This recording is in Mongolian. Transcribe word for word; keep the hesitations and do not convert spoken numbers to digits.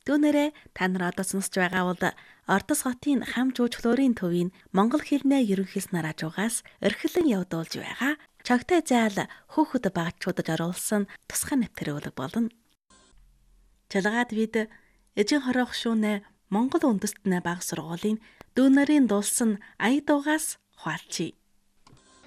Түүнээрээ та нар одоо сонсож байгаа бол Ордос хотын хам жуулчлалын төвийн монгол хэлний ерөнхийс нараажуугаас эрхлэн явуулж байгаа чогтой заал хөөхд багчуудад оруулсан тусгай нэвтрэх үүрэг болно. Чалгаад бид эжин хорох шүүнэ Монгол үндэстний бага сургуулийн дүүнэрийн дуулсан ая дуугаас хуалчий.